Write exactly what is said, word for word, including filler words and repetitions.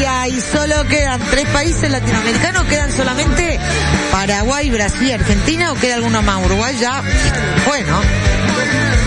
y solo quedan tres países latinoamericanos. ¿Quedan solamente Paraguay, Brasil y Argentina o queda alguno más? Uruguay ya, bueno.